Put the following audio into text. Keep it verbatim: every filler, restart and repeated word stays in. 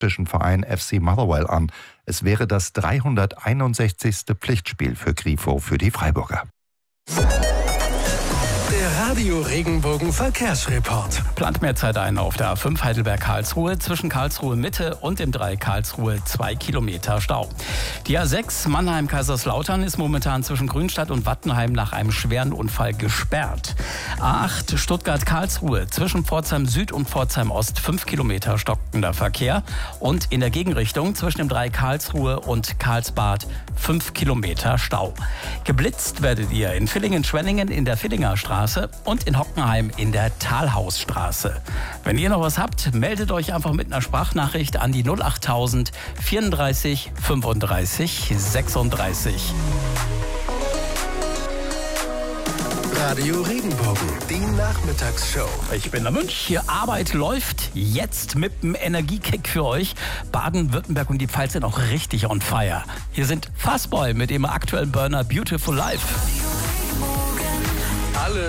zwischen Verein F C Motherwell an. Es wäre das dreihunderteinundsechzigste Pflichtspiel für Grifo für die Freiburger. Der Radio Regenbogen Verkehrsreport. Plant mehr Zeit ein auf der A fünf Heidelberg-Karlsruhe zwischen Karlsruhe Mitte und dem drei Karlsruhe zwei Kilometer Stau. Die A sechs Mannheim-Kaiserslautern ist momentan zwischen Grünstadt und Wattenheim nach einem schweren Unfall gesperrt. A acht Stuttgart-Karlsruhe zwischen Pforzheim Süd und Pforzheim Ost fünf Kilometer stockender Verkehr und in der Gegenrichtung zwischen dem drei Karlsruhe und Karlsbad fünf Kilometer Stau. Geblitzt werdet ihr in Villingen-Schwenningen in der Villinger Straße und in Hockenheim in der Talhausstraße. Wenn ihr noch was habt, meldet euch einfach mit einer Sprachnachricht an die null achttausend vierunddreißig fünfunddreißig sechsunddreißig. Radio Regenbogen, die Nachmittagsshow. Ich bin der Münch. Hier Arbeit läuft jetzt mit dem Energiekick für euch. Baden-Württemberg und die Pfalz sind auch richtig on fire. Hier sind Fuzzboy mit dem aktuellen Burner Beautiful Life.